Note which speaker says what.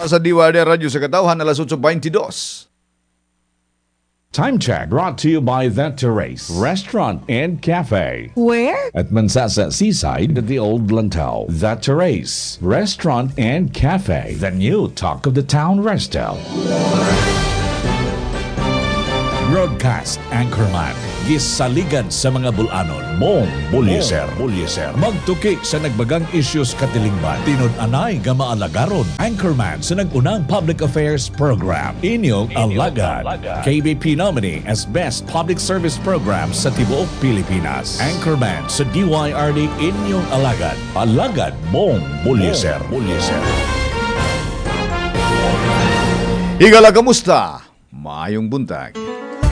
Speaker 1: Sa DYD Radyo sa Katawhan, alas 8:22.
Speaker 2: Time check brought to you by The Terrace Restaurant and Cafe.
Speaker 3: Where?
Speaker 2: At Mansasa Seaside at the Old Lantau. The Terrace Restaurant and Cafe. The new talk of the town resto. Broadcast Anchorman. Gisaligan sa mga bulanon. Mong Bulyeser. Magtuki sa nagbagang issues katilingban. Tinud-anay ga maalagaron. Anchorman sa nagunang public affairs program. Inyong Alagad. KBP nominee as Best Public Service Program sa tibuok Pilipinas. Anchorman sa DYRD Inyong Alagad. Alagad Mong Bulyeser.
Speaker 1: Higala, kamusta? Maayong buntag.